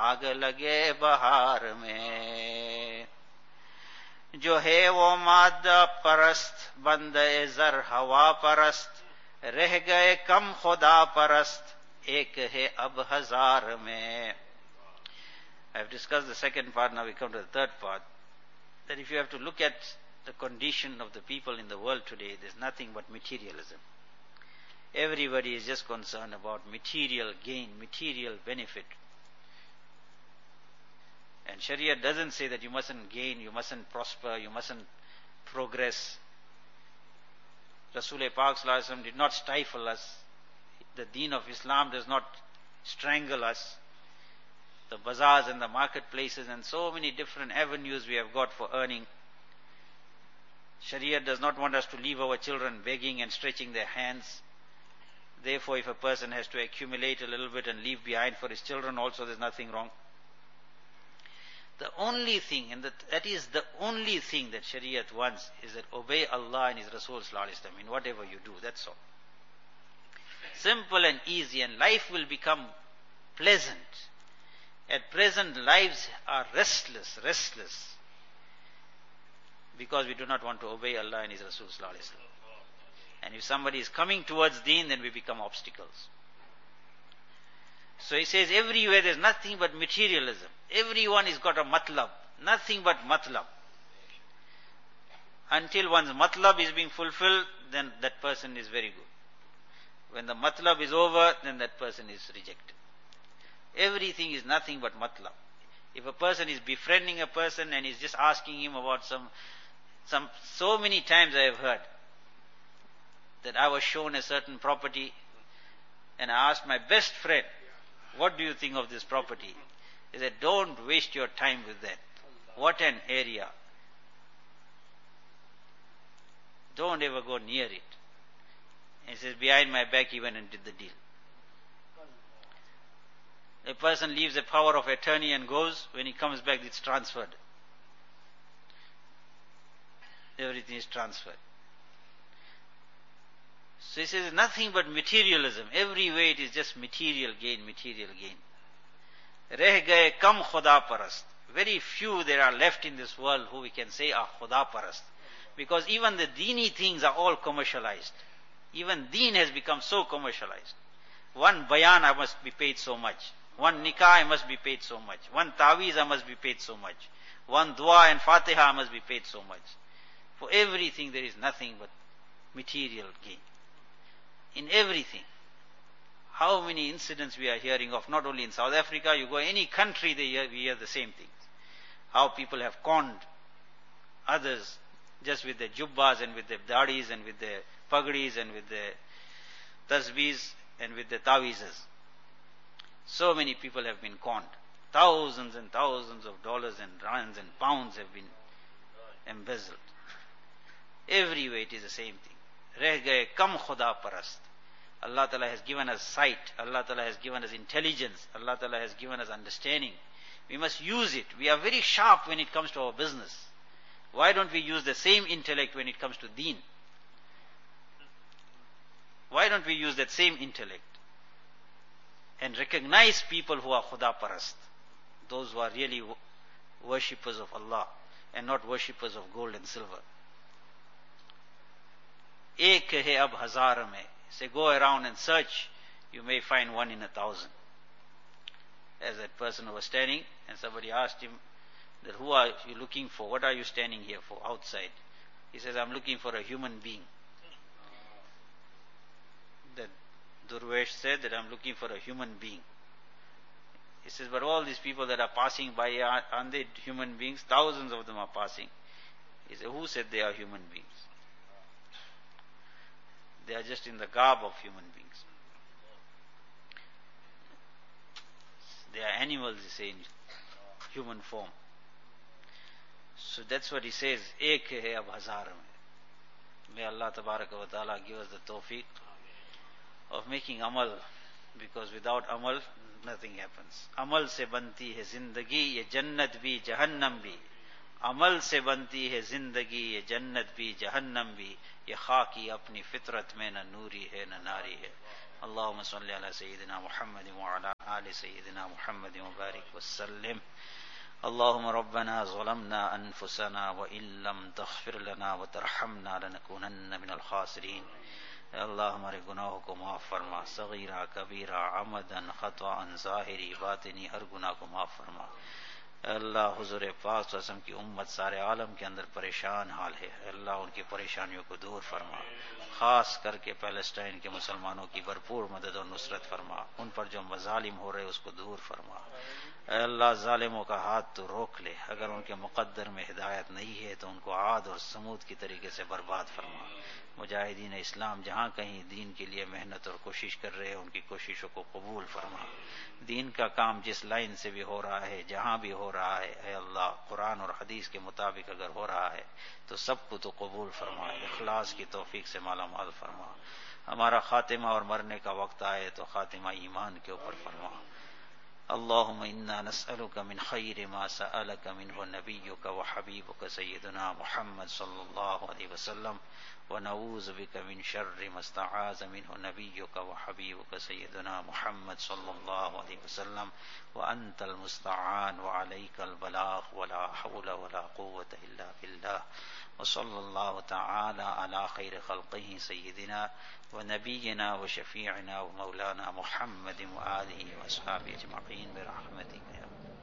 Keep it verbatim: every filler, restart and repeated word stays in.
आग लगे बहार में। जो है वो मादा परस्त, बंदे जर हवा परस्त, रह गए कम खुदा परस्त, एक है अब हजार में. I have discussed the second part, now we come to the third part. That if you have to look at the condition of the people in the world today, there's nothing but materialism. Everybody is just concerned about material gain, material benefit. And Sharia doesn't say that you mustn't gain, you mustn't prosper, you mustn't progress. Rasul-e Pak Sallallahu Alaihi Wasallam did not stifle us. The deen of Islam does not strangle us. The bazaars and the marketplaces and so many different avenues we have got for earning. Sharia does not want us to leave our children begging and stretching their hands. Therefore, if a person has to accumulate a little bit and leave behind for his children also, there's nothing wrong. The only thing, and that, that is the only thing that Shariat wants, is that obey Allah and His Rasul Sallallahu Alaihi Wasallam in whatever you do, that's all. Simple and easy, and life will become pleasant. At present, lives are restless, restless, because we do not want to obey Allah and His Rasul Sallallahu Alaihi Wasallam. And if somebody is coming towards deen, then we become obstacles. So he says, everywhere there's nothing but materialism. Everyone has got a matlab, nothing but matlab. Until one's matlab is being fulfilled, then that person is very good. When the matlab is over, then that person is rejected. Everything is nothing but matlab. If a person is befriending a person and is just asking him about some, some, so many times I have heard that I was shown a certain property and I asked my best friend, what do you think of this property? He said, don't waste your time with that. What an area. Don't ever go near it. And he says, behind my back he went and did the deal. A person leaves a power of attorney and goes, when he comes back it's transferred. Everything is transferred. So he says, nothing but materialism. Every way it is just material gain, material gain. Reh gaye kam khuda parast. Very few there are left in this world who we can say are khuda parast. Because even the deeni things are all commercialized. Even deen has become so commercialized. One bayan I must be paid so much. One nikah I must be paid so much. One taweez I must be paid so much. One dua and fatiha I must be paid so much. For everything there is nothing but material gain. In everything. How many incidents we are hearing of, not only in South Africa, you go any country, they hear, we hear the same things. How people have conned others just with their jubbas and with their dadis and with their pagdis and with their tasbihs and with their taweezes. So many people have been conned. Thousands and thousands of dollars and rands and pounds have been embezzled. Everywhere it is the same thing. Reh gaye kam khuda parast. Allah Ta'ala has given us sight. Allah Ta'ala has given us intelligence. Allah Ta'ala has given us understanding. We must use it. We are very sharp when it comes to our business. Why don't we use the same intellect when it comes to deen? Why don't we use that same intellect and recognize people who are khuda parast, those who are really worshippers of Allah and not worshippers of gold and silver? Ek hai ab hazar mein. Say, go around and search, you may find one in a thousand. As that person who was standing, and somebody asked him, that who are you looking for? What are you standing here for outside? He says, I'm looking for a human being. That Durvesh said that I'm looking for a human being. He says, but all these people that are passing by, aren't they human beings? Thousands of them are passing. He said, who said they are human beings? They are just in the garb of human beings. They are animals, he says, in human form. So that's what he says, Ek hai ab hazar mein. May Allah Tabaraka wa Ta'ala give us the tawfiq of making amal, because without amal, nothing happens. Amal se banti hai zindagi, ye jannat bhi, jahannam bhi. अमल से बनती है जिंदगी, ये जन्नत भी जहन्नम भी, ये खाकी अपनी फितरत में न नूरी है न नारी है. اللهم صل على سيدنا محمد وعلى آل سيدنا محمد وبارك وسلم. اللهم ربنا ظلمنا أنفسنا وإن لم تغفر لنا وترحمنا لنكونن من الخاسرین. اے اللہ ہمارے گناہوں کو معاف فرما، صغیرہ کبیرہ عمدن خطأ ظاہری باطنی ہر گناہ کو معاف فرما. اے اللہ حضور پاک صلی اللہ علیہ وسلم کی امت سارے عالم کے اندر پریشان حال ہے، اے اللہ ان کی پریشانیوں کو دور فرما. خاص کر کے پیلسٹائن کے مسلمانوں کی بھرپور مدد اور نصرت فرما. ان پر جو مظالم ہو رہے اس کو دور فرما. اے اللہ ظالموں کا ہاتھ تو روک لے، اگر ان کے مقدر میں ہدایت نہیں ہے تو ان کو عاد اور سمود کی طریقے سے برباد فرما. مجاہدین اسلام جہاں کہیں دین کے لیے محنت اور کوشش کر رہے ہیں ان کی کوششوں کو قبول فرما. دین کا کام جس لائن سے بھی ہو رہا ہے، جہاں بھی ہو رہا ہے، اے اللہ قرآن اور حدیث کے مطابق اگر ہو رہا ہے تو سب کو تو قبول فرما، اخلاص کی توفیق سے مالا مال فرما. ہمارا خاتمہ اور مرنے کا وقت آئے تو خاتمہ ایمان کے اوپر فرما. اللهم إنا نسألك من خير ما سألك منه نبيك وحبيبك سيدنا محمد صلى الله عليه وسلم، ونعوذ بك من شر ما استعاذ منه نبيك وحبيبك سيدنا محمد صلى الله عليه وسلم، وأنت المستعان وعليك البلاغ ولا حول ولا قوة إلا بالله. وصلى الله تعالى على خير خلقه سيدنا ونبينا وشفيعنا ومولانا محمد وآله وأصحابه أجمعين برحمتك يا رب.